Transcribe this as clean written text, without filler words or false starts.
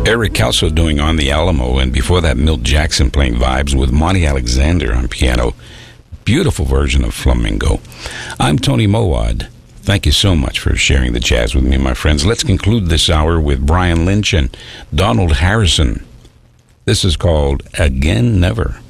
Eric Calso doing On the Alamo, and before that, Milt Jackson playing Vibes with Monty Alexander on piano. Beautiful version of Flamingo. I'm Tony Mowad. Thank you so much for sharing the jazz with me, my friends. Let's conclude this hour with Brian Lynch and Donald Harrison. This is called Again Never.